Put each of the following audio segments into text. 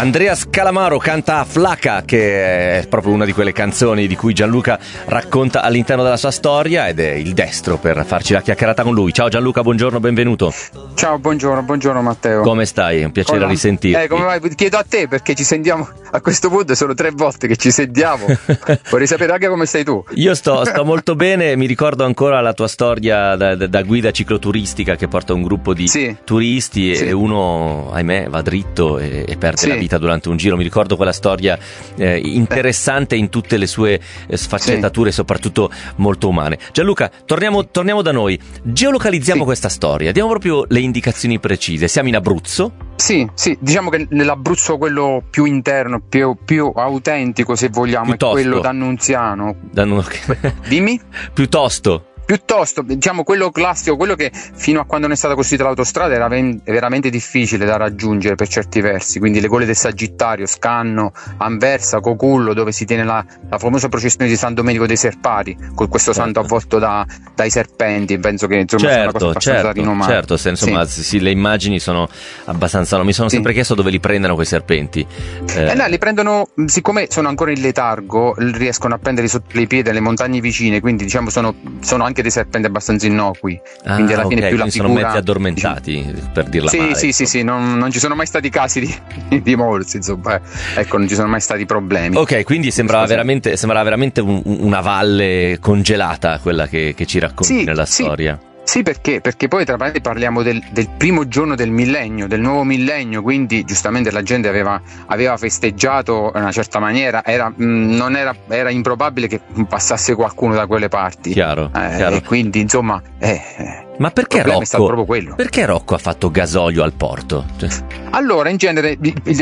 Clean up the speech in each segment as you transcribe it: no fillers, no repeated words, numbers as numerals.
Andreas Calamaro canta Flaca, che è proprio una di quelle canzoni di cui Gianluca racconta all'interno della sua storia, ed è il destro per farci la chiacchierata con lui. Ciao Gianluca, buongiorno, benvenuto. Ciao, buongiorno Matteo. Come stai? È un piacere risentirti. Come vai? Chiedo a te, perché ci sentiamo a questo punto, sono 3 volte che ci sentiamo. Vorrei sapere anche come stai tu. Io sto molto bene, mi ricordo ancora la tua storia da guida cicloturistica che porta un gruppo di turisti e uno, ahimè, va dritto e perde la vita durante un giro. Mi ricordo quella storia interessante in tutte le sue sfaccettature, soprattutto molto umane. Gianluca, torniamo da noi. Geolocalizziamo questa storia, diamo proprio le indicazioni precise. Siamo in Abruzzo? Sì, diciamo che nell'Abruzzo quello più interno, più autentico, se vogliamo, piuttosto. È quello d'Annunziano. Dimmi? Piuttosto, diciamo, quello classico, quello che fino a quando non è stata costruita l'autostrada era veramente difficile da raggiungere per certi versi, quindi le gole del Sagittario, Scanno, Anversa, Cocullo, dove si tiene la famosa processione di San Domenico dei Serpari, con questo santo avvolto dai serpenti. Penso che insomma sia una cosa abbastanza rinomata. Certo, insomma, le immagini sono abbastanza. Mi sono sempre chiesto dove li prendano quei serpenti. No, li prendono, siccome sono ancora in letargo, riescono a prenderli sotto i piedi alle montagne vicine, quindi diciamo sono anche dei serpenti abbastanza innocui, quindi alla fine più la figura, sono mezzi addormentati, per dirla male. Sì, non ci sono mai stati casi di morsi, insomma, ecco, non ci sono mai stati problemi. Ok, quindi sembrava veramente una valle congelata quella che ci racconti nella storia. Sì, perché poi tra l'altro parliamo del primo giorno del millennio, del nuovo millennio, quindi giustamente la gente aveva festeggiato in una certa maniera, era improbabile che passasse qualcuno da quelle parti. Chiaro. E quindi insomma ma perché Rocco? È stato proprio quello. Perché Rocco ha fatto gasolio al porto? Allora, in genere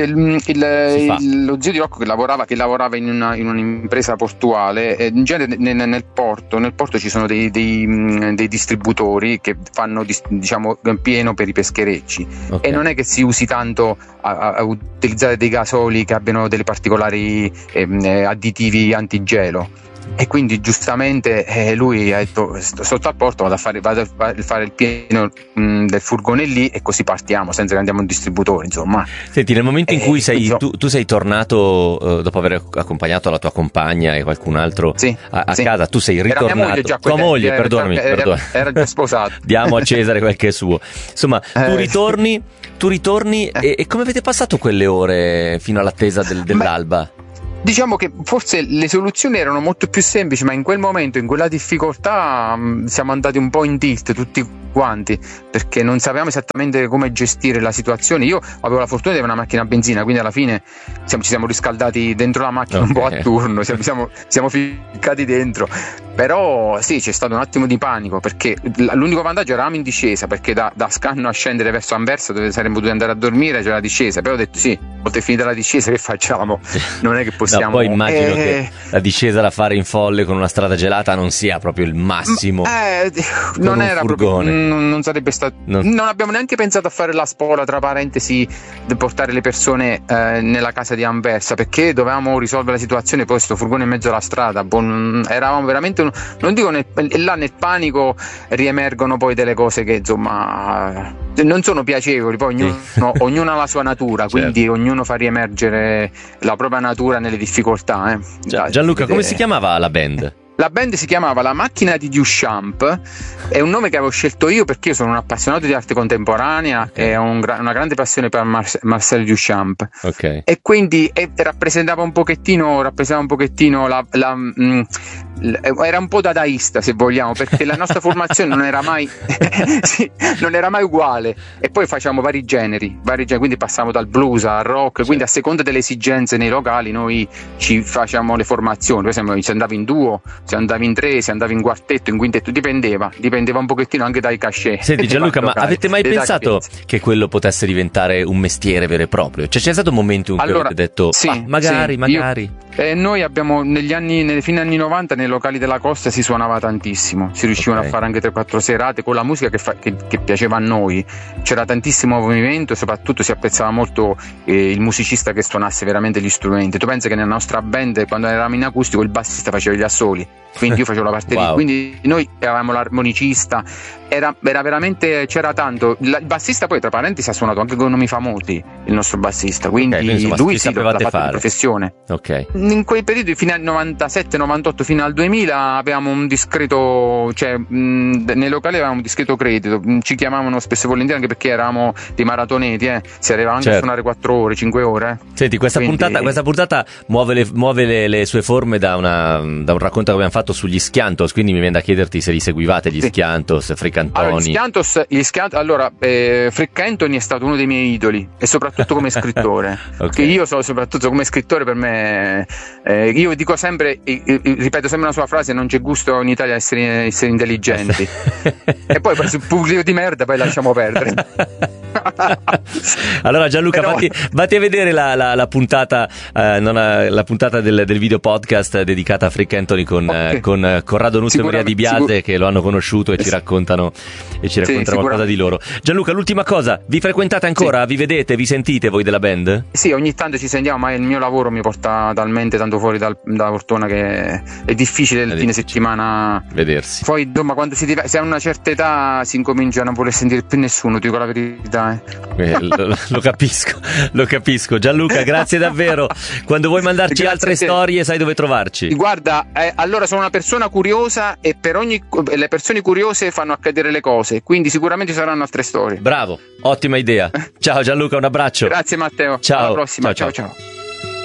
lo zio di Rocco che lavorava in un'impresa portuale, in genere nel porto ci sono dei distributori che fanno, diciamo, pieno per i pescherecci, e non è che si usi tanto a utilizzare dei gasoli che abbiano delle particolari additivi antigelo. E quindi giustamente lui ha detto: sotto al porto vado a fare il pieno del furgone lì, e così partiamo senza che andiamo in distributore, insomma. Senti, nel momento in cui tu sei tornato dopo aver accompagnato la tua compagna e qualcun altro a casa, tu sei ritornato. Era mia moglie già, tua moglie, perdonami. Era già sposato. Diamo a Cesare quel che è suo. Insomma, tu ritorni e come avete passato quelle ore fino all'attesa dell'alba? Diciamo che forse le soluzioni erano molto più semplici, ma in quel momento, in quella difficoltà, siamo andati un po' in tilt tutti quanti, perché non sapevamo esattamente come gestire la situazione. Io avevo la fortuna di avere una macchina a benzina, quindi alla fine ci siamo riscaldati dentro la macchina un po' a turno, siamo ficcati dentro. Però sì, c'è stato un attimo di panico, perché l'unico vantaggio, eravamo in discesa, perché da Scanno a scendere verso Anversa, dove saremmo dovuti andare a dormire, c'era la discesa. Però ho detto sì, oltre a finita la discesa, che facciamo? Non è che possiamo. No, poi immagino che la discesa da fare in folle con una strada gelata non sia proprio il massimo. Non era furgone. Non sarebbe stato. Non abbiamo neanche pensato a fare la spola, tra parentesi, di portare le persone nella casa di Anversa, perché dovevamo risolvere la situazione. Poi sto furgone in mezzo alla strada, eravamo veramente, non dico là nel panico riemergono poi delle cose che insomma non sono piacevoli. Poi ognuno ha la sua natura, quindi ognuno fa riemergere la propria natura nelle difficoltà. Gianluca, come si chiamava la band? La band si chiamava La Macchina di Duchamp, è un nome che avevo scelto io perché io sono un appassionato di arte contemporanea e ho una grande passione per Marcel Duchamp. E quindi rappresentava un pochettino era un po' dadaista, se vogliamo, perché la nostra formazione non era mai non era mai uguale, e poi facciamo vari generi, quindi passavamo dal blues al rock, quindi a seconda delle esigenze nei locali noi ci facciamo le formazioni. Per esempio, si andava in duo, si andava in tre, si andava in quartetto, in quintetto, dipendeva un pochettino anche dai cachet. Senti Gianluca, ma avete mai pensato che quello potesse diventare un mestiere vero e proprio? Cioè, c'è stato un momento in cui avete detto magari. Noi abbiamo nelle fine anni 90 nei locali della costa si suonava tantissimo, si riuscivano a fare anche 3-4 serate con la musica che piaceva a noi, c'era tantissimo movimento e soprattutto si apprezzava molto il musicista che suonasse veramente gli strumenti. Tu pensi che nella nostra band, quando eravamo in acustico, il bassista faceva gli assoli, quindi io facevo la batteria, quindi noi avevamo l'armonicista, era veramente, c'era tanto. Il bassista poi, tra parentesi, ha suonato anche con nomi famosi, il nostro bassista, quindi, insomma, lui l'ha fatto fare. di professione. Okay. In quei periodi fino al 97-98 fino al 2000 avevamo un discreto, cioè nei locali avevamo un discreto credito, ci chiamavano spesso e volentieri anche perché eravamo dei maratoneti, si arrivava anche a suonare 4 ore, 5 ore. Senti, questa puntata muove le sue forme da un racconto che abbiamo fatto sugli Schiantos, quindi mi viene da chiederti se li seguivate gli Schiantos, Fricantoni. Allora, Frick Anthony è stato uno dei miei idoli, e soprattutto come scrittore. Che io soprattutto come scrittore, per me, io dico sempre, ripeto sempre una sua frase: non c'è gusto in Italia essere intelligenti. E poi sul pubblico di merda poi lasciamo perdere. Allora Gianluca, vatti a vedere la puntata la puntata del video podcast dedicata a Frick Anthony con Corrado Nuzio e Maria Di Biase, che lo hanno conosciuto e ci raccontano qualcosa di loro. Gianluca, l'ultima cosa, vi frequentate ancora? Vi vedete? Vi sentite voi della band? Sì, ogni tanto ci sentiamo, ma il mio lavoro mi porta talmente tanto fuori dalla fortuna che è difficile il fine settimana vedersi. Poi insomma, quando si ha una certa età si incomincia a non voler sentire più nessuno, ti dico la verità. Lo capisco. Gianluca, grazie davvero. Quando vuoi mandarci altre storie sai dove trovarci. Guarda, allora sono una persona curiosa e le persone curiose fanno accadere le cose, quindi sicuramente ci saranno altre storie. Bravo, ottima idea. Ciao Gianluca, un abbraccio. Grazie Matteo, ciao. Alla prossima. Ciao. Ciao.